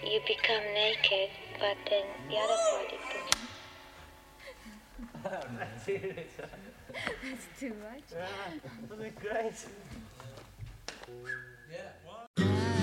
you become naked, but then the other body becomes... That's too much. Yeah, wasn't it great? Yeah.